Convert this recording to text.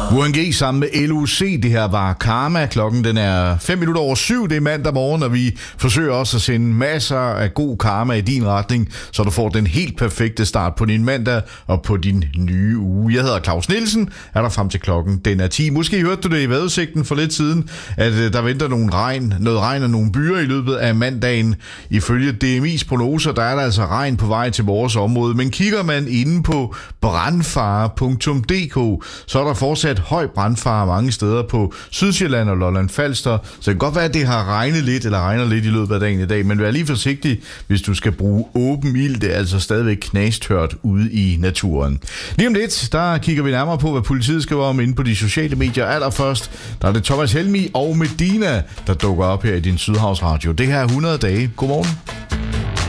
UNG sammen med LOC, det her var Karma. Klokken den er 7:05, det er mandag morgen, og vi forsøger også at sende masser af god karma i din retning, så du får den helt perfekte start på din mandag og på din nye uge. Jeg hedder Claus Nielsen, er der frem til klokken den er 10. Måske hørte du det i vejrudsigten for lidt siden, at der venter noget regn og nogle byer i løbet af mandagen. Ifølge DMI's prognoser, der er der altså regn på vej til vores område, men kigger man inde på brandfare.dk, så er der fortsat høj brandfare mange steder på Sydsjælland og Lolland Falster. Så det kan godt være, at det har regnet lidt, eller regner lidt i løbet af dagen i dag, men vær lige forsigtig, hvis du skal bruge åben ild. Det er altså stadigvæk knastørt ude i naturen. Lige om lidt, der kigger vi nærmere på, hvad politiet skriver om inde på de sociale medier. Allerførst, der er det Thomas Helmi og Medina, der dukker op her i din Sydhavsradio. Det her er 100 dage. Godmorgen.